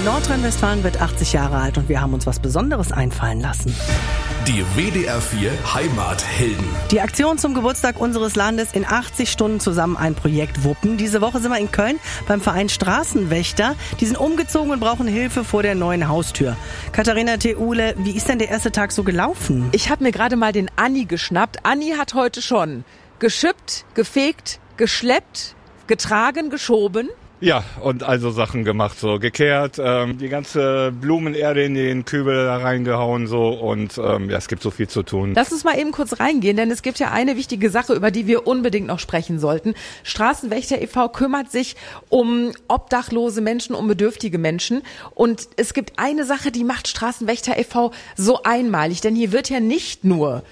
Nordrhein-Westfalen wird 80 Jahre alt und wir haben uns was Besonderes einfallen lassen. Die WDR 4 Heimathelden. Die Aktion zum Geburtstag unseres Landes in 80 Stunden zusammen ein Projekt wuppen. Diese Woche sind wir in Köln beim Verein Straßenwächter. Die sind umgezogen und brauchen Hilfe vor der neuen Haustür. Katharina Theule, wie ist denn der erste Tag so gelaufen? Ich habe mir gerade mal den Anni geschnappt. Anni hat heute schon geschippt, gefegt, geschleppt, getragen, geschoben. Ja, und also Sachen gemacht, so gekehrt, die ganze Blumenerde in den Kübel da reingehauen so und es gibt so viel zu tun. Lass uns mal eben kurz reingehen, denn es gibt ja eine wichtige Sache, über die wir unbedingt noch sprechen sollten. Straßenwächter e.V. kümmert sich um obdachlose Menschen, um bedürftige Menschen und es gibt eine Sache, die macht Straßenwächter e.V. so einmalig, denn hier wird ja nicht nur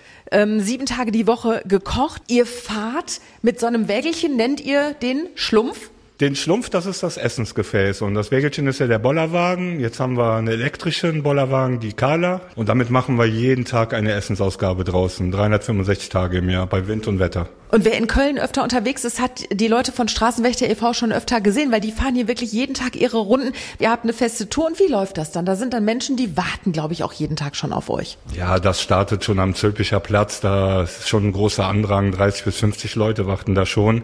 7 Tage die Woche gekocht. Ihr fahrt mit so einem Wägelchen, nennt ihr den Schlumpf? Den Schlumpf, das ist das Essensgefäß und das Wägelchen ist ja der Bollerwagen. Jetzt haben wir einen elektrischen Bollerwagen, die Carla, und damit machen wir jeden Tag eine Essensausgabe draußen, 365 Tage im Jahr bei Wind und Wetter. Und wer in Köln öfter unterwegs ist, hat die Leute von Straßenwächter e.V. schon öfter gesehen, weil die fahren hier wirklich jeden Tag ihre Runden. Ihr habt eine feste Tour und wie läuft das dann? Da sind dann Menschen, die warten, glaube ich, auch jeden Tag schon auf euch. Ja, das startet schon am Zülpicher Platz, da ist schon ein großer Andrang, 30 bis 50 Leute warten da schon.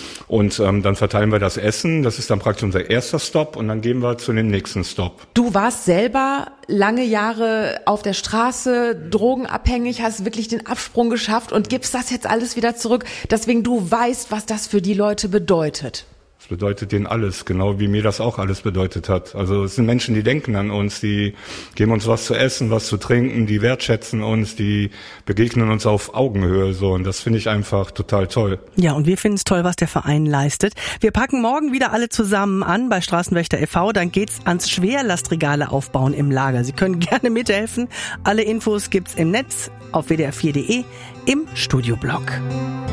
Und dann verteilen wir das Essen, das ist dann praktisch unser erster Stopp und dann gehen wir zu dem nächsten Stopp. Du warst selber lange Jahre auf der Straße, drogenabhängig, hast wirklich den Absprung geschafft und gibst das jetzt alles wieder zurück. Deswegen du weißt, was das für die Leute bedeutet. Das bedeutet denen alles, genau wie mir das auch alles bedeutet hat. Also es sind Menschen, die denken an uns, die geben uns was zu essen, was zu trinken, die wertschätzen uns, die begegnen uns auf Augenhöhe so und das finde ich einfach total toll. Ja, und wir finden es toll, was der Verein leistet. Wir packen morgen wieder alle zusammen an bei Straßenwächter e.V., dann geht's ans Schwerlastregale aufbauen im Lager. Sie können gerne mithelfen. Alle Infos gibt's im Netz auf wdr4.de im Studioblog.